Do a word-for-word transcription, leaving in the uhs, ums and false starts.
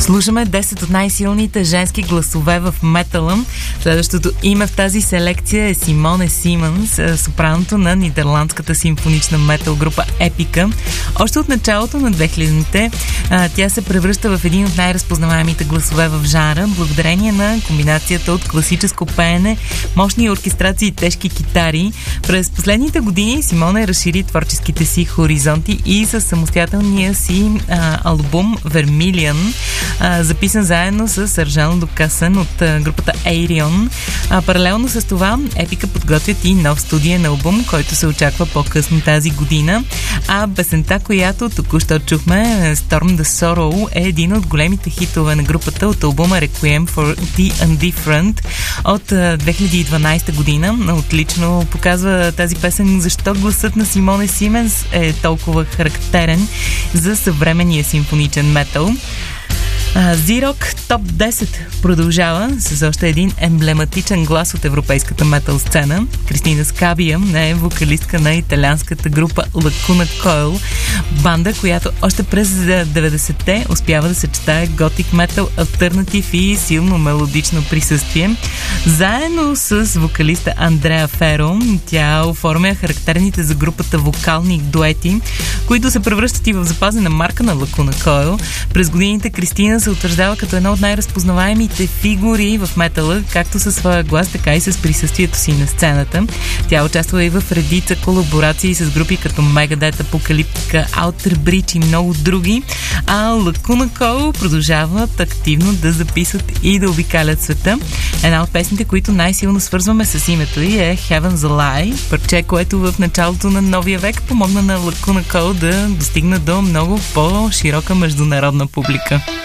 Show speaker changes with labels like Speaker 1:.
Speaker 1: Слушаме десет от най-силните женски гласове в метала. Следващото име в тази селекция е Симоне Симънс, сопраното на нидерландската симфонична метал група Епика. Още от началото на две хилядните тя се превръща в един от най-разпознаваемите гласове в жанра, благодарение на комбинацията от класическо пеене, мощни оркестрации и тежки китари. През последните години Симоне разшири творческите си хоризонти и със самостоятелния си а, албум Vermilion, а, записан заедно с Аржано Докасън от а, групата Ayreon. А, паралелно с това Епика подготвят и нов студиен албум, който се очаква по-късно тази година. А песента, която току-що чухме, Storm the Sorrow, е един от големите хитове на групата от албума Requiem for the Indifferent от две хиляди и дванадесета година. Отлично показва тази песен защо гласът на Симоне Симънс е толкова характерен за съвременния симфоничен метал. Зирок Топ десет продължава с още един емблематичен глас от европейската метал сцена. Кристина Скабия е вокалистка на италианската група Lacuna Coil, банда, която още през деветдесетте успява да съчетае готик метал, алтернатив и силно мелодично присъствие. Заедно с вокалиста Андреа Феро тя оформя характерните за групата вокални дуети, които се превръщат и в запазена марка на Lacuna Coil. През годините Кристина се утвърждава като една от най-разпознаваемите фигури в метала, както със своя глас, така и с присъствието си на сцената. Тя участва и в редица колаборации с групи като Megadeth, Apocalyptica, Outer Bridge и много други, а Lacuna Coil продължават активно да записват и да обикалят света. Една от песните, които най-силно свързваме с името й, е Heaven's a Lie, парче, което в началото на новия век помогна на Lacuna Coil да достигна до много по-широка международна публика.